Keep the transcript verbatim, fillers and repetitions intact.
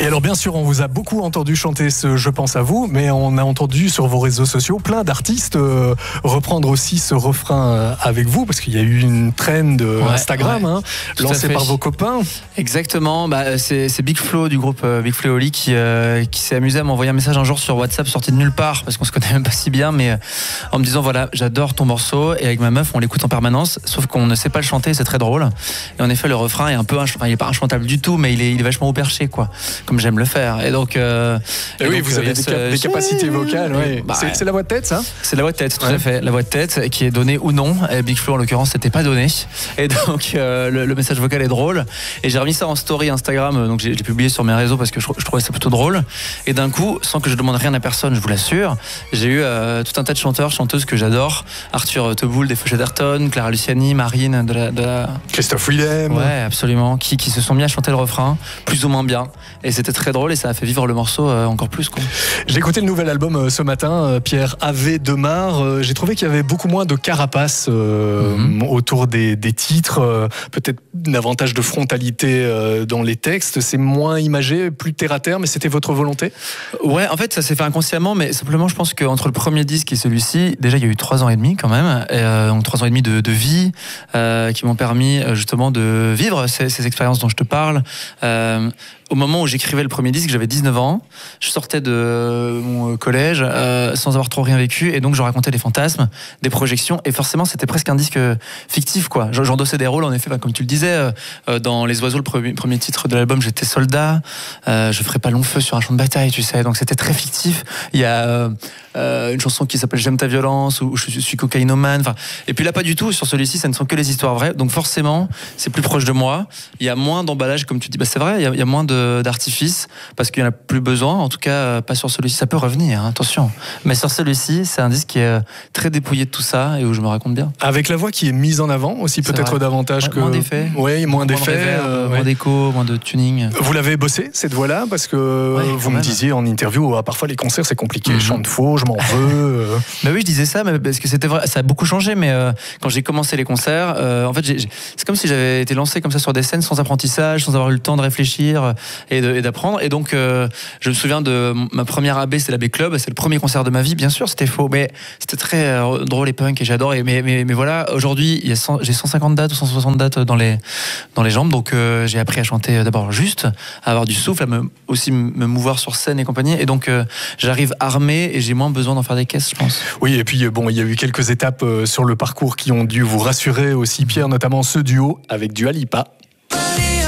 Et alors bien sûr, on vous a beaucoup entendu chanter ce Je pense à vous, mais on a entendu sur vos réseaux sociaux plein d'artistes euh, reprendre aussi ce refrain euh, avec vous, parce qu'il y a eu une trend euh, ouais, Instagram, ouais, hein, lancée par vos copains. Exactement, bah, c'est, c'est Big Flo du groupe euh, Big Flo et Oli qui, euh, qui s'est amusé à m'envoyer un message un jour sur WhatsApp sorti de nulle part, parce qu'on se connaît même pas si bien, mais euh, en me disant voilà, j'adore ton morceau, et avec ma meuf on l'écoute en permanence, sauf qu'on ne sait pas le chanter, c'est très drôle. Et en effet le refrain est un peu, enfin, il est pas inchantable du tout, mais il est, il est vachement haut perché, quoi, comme j'aime le faire. Et donc, euh, et, et oui, donc, vous avez des, cap- des capacités vocales. Ouais. Bah, c'est, c'est la voix de tête, ça ? C'est la voix de tête, tout ouais. à fait. La voix de tête qui est donnée ou non. Et Big Flo, en l'occurrence, c'était pas donné. Et donc, euh, le, le message vocal est drôle. Et j'ai remis ça en story Instagram. Donc, j'ai, j'ai publié sur mes réseaux parce que je, je trouvais ça plutôt drôle. Et d'un coup, sans que je demande rien à personne, je vous l'assure, j'ai eu euh, tout un tas de chanteurs, chanteuses que j'adore. Arthur Teboul, des Feux d'Ayrton, Clara Luciani, Marine, de la, de la... Christophe Willem. Ouais, absolument. Qui, qui se sont mis à chanter le refrain, plus ou moins bien. Et c'était très drôle et ça a fait vivre le morceau euh, encore plus, quoi. J'ai écouté le nouvel album euh, ce matin, euh, Pierre Ave Demar. Euh, j'ai trouvé qu'il y avait beaucoup moins de carapace euh, mm-hmm. autour des, des titres, euh, peut-être davantage de frontalité euh, dans les textes. C'est moins imagé, plus terre à terre, mais c'était votre volonté ? Ouais, en fait, ça s'est fait inconsciemment, mais simplement, je pense qu'entre le premier disque et celui-ci, déjà, il y a eu trois ans et demi quand même, et, euh, donc trois ans et demi de, de vie euh, qui m'ont permis justement de vivre ces, ces expériences dont je te parle. Euh, Au moment où j'écrivais le premier disque, j'avais dix-neuf ans. Je sortais de mon collège euh, sans avoir trop rien vécu, et donc je racontais des fantasmes, des projections, et forcément c'était presque un disque fictif, quoi. J'endossais des rôles, en effet, bah, comme tu le disais, euh, dans Les Oiseaux, le premier, premier titre de l'album, j'étais soldat. Euh, je ferai pas long feu sur un champ de bataille, tu sais. Donc c'était très fictif. Il y a euh, euh, une chanson qui s'appelle J'aime ta violence, où je suis cocaïnomane. Enfin, et puis là, pas du tout. Sur celui-ci, ça ne sont que les histoires vraies. Donc forcément, c'est plus proche de moi. Il y a moins d'emballage, comme tu dis. Bah, c'est vrai. Il y a, il y a moins de d'artifice parce qu'il n'y en a plus besoin, en tout cas pas sur celui-ci. Ça peut revenir, hein, attention, mais sur celui-ci c'est un disque qui est très dépouillé de tout ça et où je me raconte bien, avec la voix qui est mise en avant aussi, c'est peut-être vrai. Davantage, ouais, que moins d'effets, oui, moins, moins d'effets, de reverb, euh, moins ouais. d'écho, moins de tuning. Vous l'avez bossé cette voix-là parce que ouais, vous me même. disiez en interview, ah, parfois les concerts c'est compliqué, mm-hmm. je chante faux, je m'en veux. Bah oui, je disais ça, mais parce que c'était vrai, ça a beaucoup changé, mais euh, quand j'ai commencé les concerts, euh, en fait j'ai, j'ai, c'est comme si j'avais été lancé comme ça sur des scènes sans apprentissage, sans avoir eu le temps de réfléchir et, de, et d'apprendre. Et donc, euh, je me souviens de ma première A B, c'est l'A B Club, c'est le premier concert de ma vie, bien sûr, c'était faux, mais c'était très euh, drôle et punk et j'adore. Et, mais, mais, mais voilà, aujourd'hui, il y a cent, j'ai cent cinquante dates ou cent soixante dates dans les, dans les jambes, donc euh, j'ai appris à chanter d'abord juste, à avoir du souffle, à me, aussi me mouvoir sur scène et compagnie. Et donc, euh, j'arrive armé et j'ai moins besoin d'en faire des caisses, je pense. Oui, et puis bon, il y a eu quelques étapes euh, sur le parcours qui ont dû vous rassurer aussi, Pierre, notamment ce duo avec Dua Lipa.